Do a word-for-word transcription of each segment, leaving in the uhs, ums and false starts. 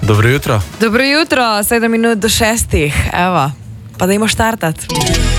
Dobro jutro. Dobro jutro, sedem minut do šestih, evo, pa dajmo štartati.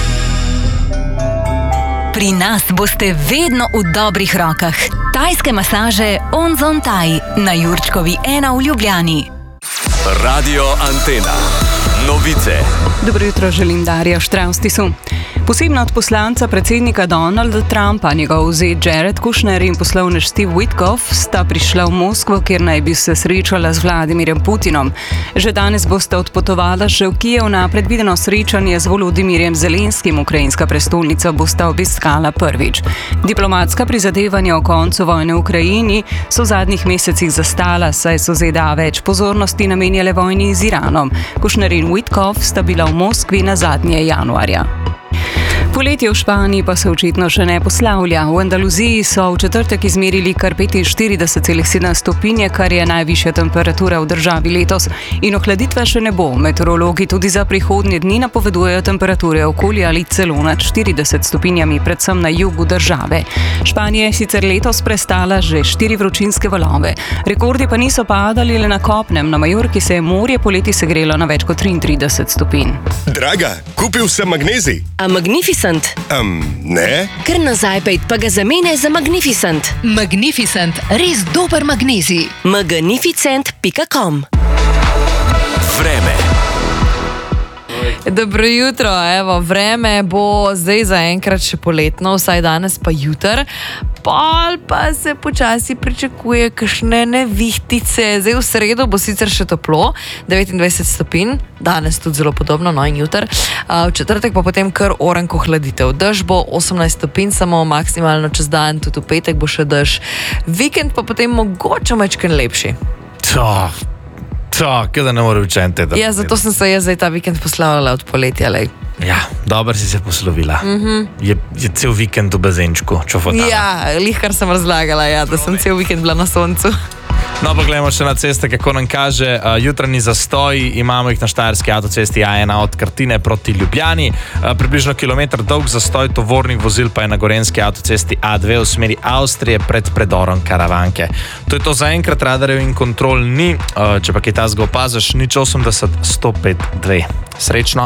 Pri nas boste vedno v dobrih rokah. Tajske masaže Onzon Thai na Jurčkovi ena v Ljubljani. Radio Antena. Novice. Dobro jutro, želim Darja Štravstisu. Posebno od poslanca predsednika Donalda Trumpa, njegov zet Jared Kushner in poslovnež Steve Witkoff sta prišla v Moskvo, kjer naj bi se srečala z Vladimirjem Putinom. Že danes bosta odpotovala še v Kijev na predvideno srečanje z Volodimirjem Zelenskim. Ukrajinska prestolnica bosta obiskala prvič. Diplomatska prizadevanja o koncu vojne v Ukrajini so v zadnjih mesecih zastala, saj so Z D A več pozornosti namenjale vojni z Iranom. Kushner in Witkoff sta bila v Moskvi na zadnje januarja. Poletje v Španiji pa se očitno še ne poslavlja. V Andaluziji so v četrtek izmerili kar petinštirideset celih sedem stopinje, kar je najvišja temperatura v državi letos. In ohladitve še ne bo. Meteorologi tudi za prihodnje dni napovedujejo temperature okoli ali celo nad štirideset stopinjami, predvsem na jugu države. Španija je sicer letos prestala že štiri vročinske valove. Rekordi pa niso padali le na kopnem. Na Majorki se je morje poleti segrelo na več kot triintrideset stopinj. Draga, kupil sem magnezij. A Magnificent? Um, ne? Kar nazaj pejt, pa ga zamene za Magnificent. Magnificent, res dober magnezij. magnificent pika com. Vreme. Dobro jutro, evo, vreme bo zdaj zaenkrat še poletno, vsaj danes pa jutr. Pol pa se počasi pričakuje kakšne nevihtice. Zdaj v sredo bo sicer še toplo, devetindvajset stopinj, danes tudi zelo podobno, no in jutr. V četrtek pa potem kar orenko hladitev. Dež bo osemnajst stopinj, samo maksimalno čez dan, tudi v petek bo še dež. Vikend pa potem mogoče majčken lepši. To, to, kada ne more učen te da. Ja, zato sem se jaz zdaj ta vikend poslavljala od poletja, lej. Ja, dobro si se poslovila. Mm-hmm. je, je cel vikend v bazenčku, čofotala. Ja, lih kar sem razlagala, ja, da sem cel vikend bila na soncu. No, pa gledamo še na ceste, kako nam kaže uh, jutranji zastoj. Imamo jih na štajerski avtocesti A ena od Krtine proti Ljubljani. Uh, približno kilometr dolg zastoj tovornih vozil pa je na gorenjski avtocesti A dve v smeri Avstrije pred predorom Karavanke. To je to zaenkrat, radarjev in kontrol ni. Uh, če pa kaj tazga opaziš, nič osemdeset sto pet dve. Srečno.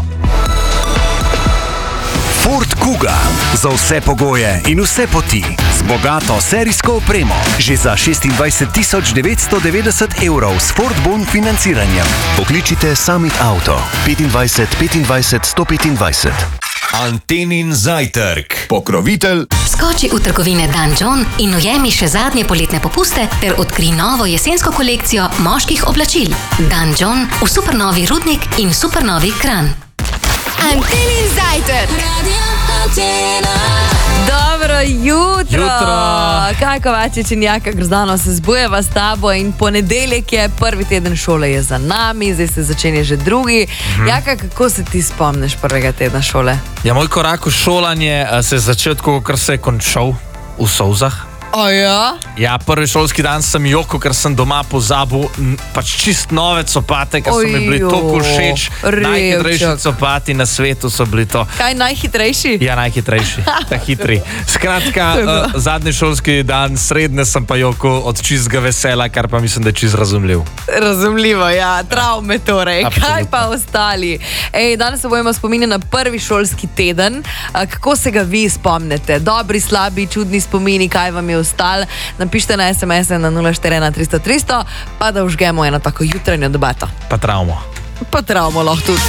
Ford Kuga. Za vse pogoje in vse poti. Z bogato serijsko opremo. Že za šestindvajset tisoč devetsto devetdeset evrov s Ford Bon financiranjem. Pokličite Summit Auto. petindvajset petindvajset sto petindvajset. Antenin zajtrk. Pokrovitelj. Skoči v trgovine Dan John in ujemi še zadnje poletne popuste ter odkri novo jesensko kolekcijo moških oblačil. Dan John v supernovi Rudnik in supernovi Kranj. Antenin zajtrk. Radio Antena. Dobro jutro. Jutro. Kaj Kovačič in Jaka Grozdano se zbujeva s tabo in ponedeljek je, prvi teden šole je za nami, zdaj se začenja že drugi. Mm-hmm. Jaka, kako se ti spomniš prvega tedna šole? Ja, moj korak v šolanje se je začel tako, kar se je končal v solzah. O ja? Ja, prvi šolski dan sem joko, ker sem doma pozabil pač čist nove copate, ker so mi bili toliko všeč. Najhitrejši copati na svetu so bili to. Kaj, najhitrejši? Ja, najhitrejši, ta hitri. Skratka, uh, zadnji šolski dan, srednje sem pa joko od čistega vesela, kar pa mislim, da je čist razumljiv. Razumljivo, ja, travme torej. Absolutno. Kaj pa ostali? Ej, danes se bomo spominjali na prvi šolski teden. Kako se ga vi spomnite? Dobri, slabi, čudni spomini, kaj vam je ostal? Napište na es em es na nula štiri ena tristo tristo, pa da užgemo eno tako jutranjo debato. Pa travmo. Pa travmo lahko tudi.